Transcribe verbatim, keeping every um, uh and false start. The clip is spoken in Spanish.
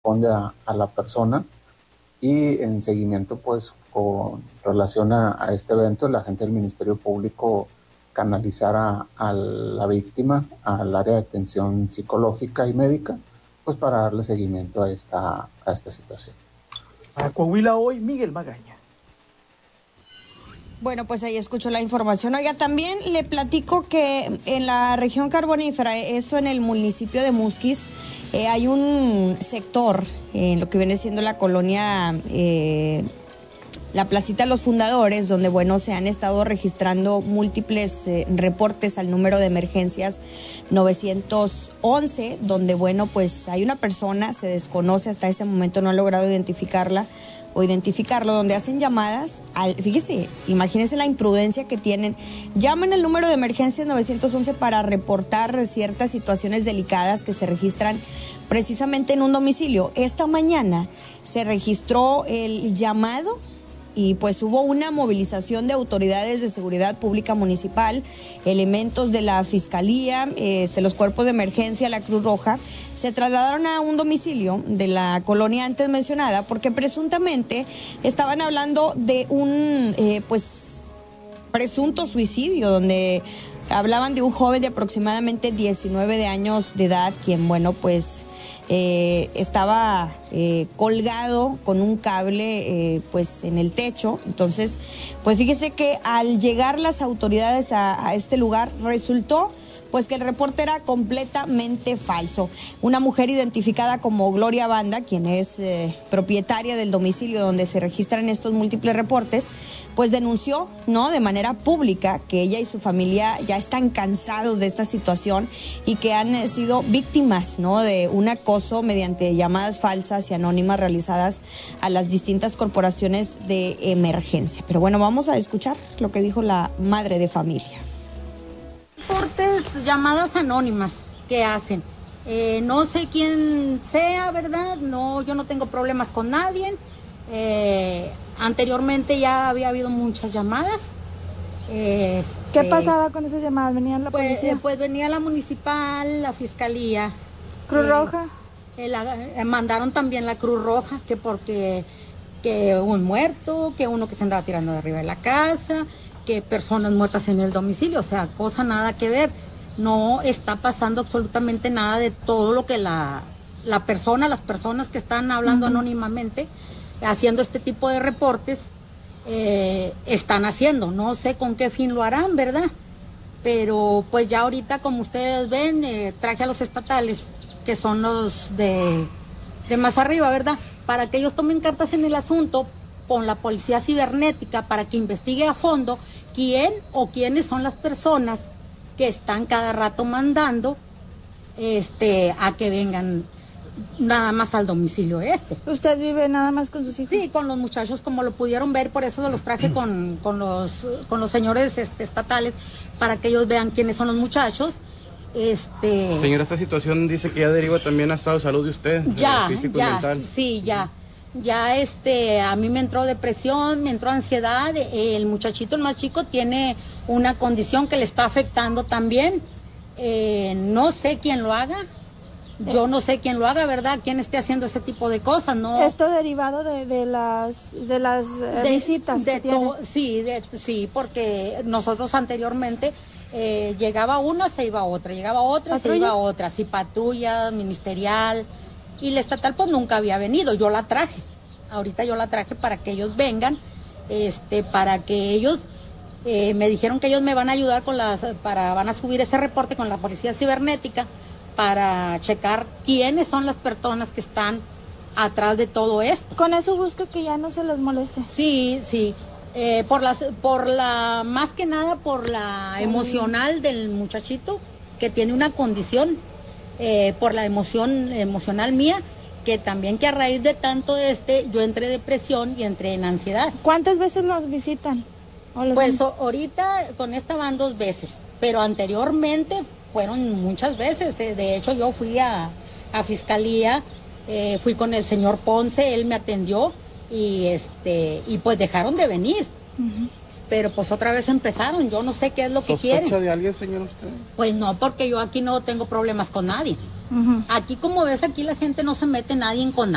corresponde a, a la persona, y en seguimiento pues con relación a, a este evento, la gente del Ministerio Público canalizará a la víctima al área de atención psicológica y médica, pues para darle seguimiento a esta, a esta situación. Para Coahuila Hoy, Miguel Magaña. Bueno, pues ahí escucho la información. Oiga, también le platico que en la región carbonífera, esto en el municipio de Musquis, eh, hay un sector en eh, lo que viene siendo la colonia, eh, la Placita de los Fundadores, donde, bueno, se han estado registrando múltiples eh, reportes al número de emergencias novecientos once, donde, bueno, pues hay una persona, se desconoce hasta ese momento, no han logrado identificarla, o identificarlo, donde hacen llamadas, al, fíjese, imagínense la imprudencia que tienen, llaman al número de emergencia novecientos once para reportar ciertas situaciones delicadas que se registran precisamente en un domicilio. Esta mañana se registró el llamado y pues hubo una movilización de autoridades de seguridad pública municipal, elementos de la Fiscalía, este, los cuerpos de emergencia, la Cruz Roja, se trasladaron a un domicilio de la colonia antes mencionada porque presuntamente estaban hablando de un eh, pues presunto suicidio, donde hablaban de un joven de aproximadamente diecinueve de años de edad, quien, bueno, pues eh, estaba eh, colgado con un cable eh, pues en el techo. Entonces, pues fíjese que al llegar las autoridades a, a este lugar, resultó pues que el reporte era completamente falso. Una mujer identificada como Gloria Banda, quien es eh, propietaria del domicilio donde se registran estos múltiples reportes, pues denunció, ¿no?, de manera pública que ella y su familia ya están cansados de esta situación y que han eh, sido víctimas, ¿no?, de un acoso mediante llamadas falsas y anónimas realizadas a las distintas corporaciones de emergencia. Pero bueno, vamos a escuchar lo que dijo la madre de familia. Reportes, llamadas anónimas que hacen. Eh, no sé quién sea, ¿verdad? No, yo no tengo problemas con nadie. Eh, anteriormente ya había habido muchas llamadas. Eh, ¿Qué eh, pasaba con esas llamadas? ¿Venía la pues, policía? Eh, pues venía la municipal, la fiscalía. ¿Cruz eh, Roja? Eh, la, eh, mandaron también la Cruz Roja, que porque que un muerto, que uno que se andaba tirando de arriba de la casa, que personas muertas en el domicilio, o sea, cosa nada que ver. No está pasando absolutamente nada de todo lo que la, la persona, las personas que están hablando uh-huh. anónimamente, haciendo este tipo de reportes, eh, están haciendo. No sé con qué fin lo harán, ¿verdad? Pero pues ya ahorita, como ustedes ven, eh, traje a los estatales, que son los de, de más arriba, ¿verdad? Para que ellos tomen cartas en el asunto con la policía cibernética, para que investigue a fondo quién o quiénes son las personas que están cada rato mandando este a que vengan nada más al domicilio este. ¿Usted vive nada más con sus hijos? Sí, con los muchachos, como lo pudieron ver, por eso los traje con, con los con los señores este, estatales, para que ellos vean quiénes son los muchachos. Este Señora, esta situación dice que ya deriva también a estado de salud de usted, ya, de físico ya, y mental. Sí, ya. Ya este, a mí me entró depresión, me entró ansiedad. El muchachito, el más chico, tiene una condición que le está afectando también. Eh, no sé quién lo haga. Yo no sé quién lo haga, ¿verdad? Quién esté haciendo ese tipo de cosas, ¿no? Esto derivado de, de las de las eh, de, visitas de que tiene. Sí, de, sí, porque nosotros anteriormente eh, llegaba una, se iba otra, llegaba otra, se iba otra, sí, patrulla, ministerial. Y la estatal pues nunca había venido, yo la traje, ahorita yo la traje para que ellos vengan, este, para que ellos, eh, me dijeron que ellos me van a ayudar con las, para, van a subir ese reporte con la policía cibernética, para checar quiénes son las personas que están atrás de todo esto. Con eso busco que ya no se les moleste. Sí, sí, eh, por las, por la, más que nada por la sí. emocional del muchachito, que tiene una condición. Eh, por la emoción emocional mía, que también que a raíz de tanto este, yo entré en depresión y entré en ansiedad. ¿Cuántas veces los visitan? ¿O los pues o, ahorita con esta van dos veces, pero anteriormente fueron muchas veces. De hecho, yo fui a, a fiscalía, eh, fui con el señor Ponce, él me atendió y este y pues dejaron de venir. Uh-huh. Pero pues otra vez empezaron, yo no sé qué es lo que quieren. ¿Sospecha de alguien, señor, usted? Pues no, porque yo aquí no tengo problemas con nadie. Uh-huh. Aquí, como ves, aquí la gente no se mete nadie con nadie.